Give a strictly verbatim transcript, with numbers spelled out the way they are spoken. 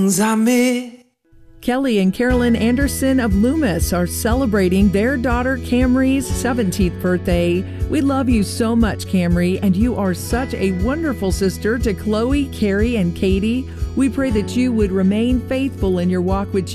I miss. Kelly and Carolyn Anderson of Loomis are celebrating their daughter Camry's seventeenth birthday. We love you so much, Camry, and you are such a wonderful sister to Chloe, Carrie, and Katie. We pray that you would remain faithful in your walk with Jesus.